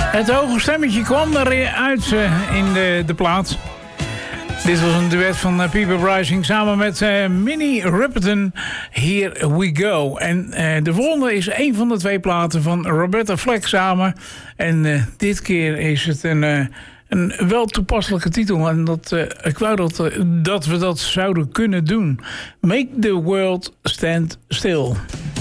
Het hoge stemmetje kwam eruit in de plaat. Dit was een duet van People Rising samen met Minnie Riperton. Here We Go. En de volgende is een van de twee platen van Roberta Flack samen. En dit keer is het een wel toepasselijke titel. En ik wou dat we dat zouden kunnen doen. Make the World Stand Still.